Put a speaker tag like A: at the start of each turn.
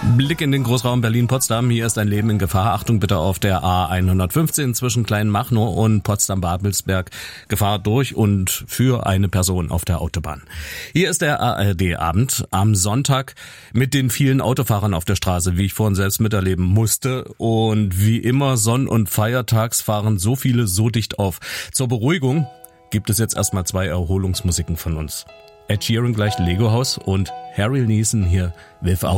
A: Blick in den Großraum Berlin-Potsdam. Hier ist ein Leben in Gefahr. Achtung bitte auf der A115 zwischen Kleinmachnow und Potsdam-Babelsberg. Gefahr durch und für eine Person auf der Autobahn. Hier ist der ARD-Abend am Sonntag mit den vielen Autofahrern auf der Straße, wie ich vorhin selbst miterleben musste. Und wie immer Sonn- und Feiertags fahren so viele so dicht auf. Zur Beruhigung gibt es jetzt erstmal 2 Erholungsmusiken von uns. Ed Sheeran gleich Lego House und Harry Neeson hier Without